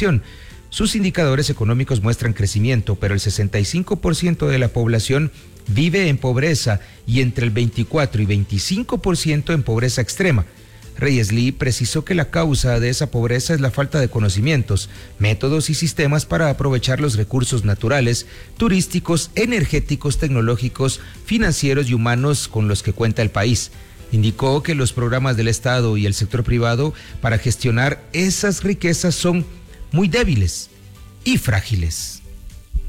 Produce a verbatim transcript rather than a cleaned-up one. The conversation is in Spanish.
elección. Sus indicadores económicos muestran crecimiento, pero el sesenta y cinco por ciento de la población vive en pobreza y entre el veinticuatro y veinticinco por ciento en pobreza extrema. Reyes Lee precisó que la causa de esa pobreza es la falta de conocimientos, métodos y sistemas para aprovechar los recursos naturales, turísticos, energéticos, tecnológicos, financieros y humanos con los que cuenta el país. Indicó que los programas del Estado y el sector privado para gestionar esas riquezas son muy débiles y frágiles.